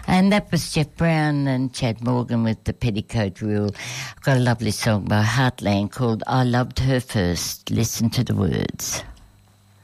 And that was Jeff Brown and Chad Morgan with The Petticoat Rule. I've got a lovely song by Heartland called I Loved Her First. Listen to the words.